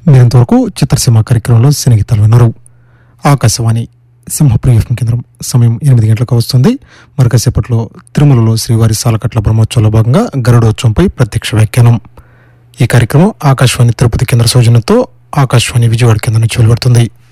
మీరింతవరకు చిత్రసీమ కార్యక్రమంలో సినగీతాలు విన్నారు. ఆకాశవాణి సింహపురి ఎఫ్ఎం కేంద్రం. సమయం 8 గంటలకు వస్తుంది. మరికాసేపట్లో తిరుమలలో శ్రీవారి సాలకట్ల బ్రహ్మోత్సవంలో భాగంగా గరుడోత్సవంపై ప్రత్యక్ష వ్యాఖ్యానం. ఈ కార్యక్రమం ఆకాశవాణి తిరుపతి కేంద్ర సౌజన్యంతో ఆకాశవాణి విజయవాడ కేంద్రం నుంచి వెలువడుతుంది.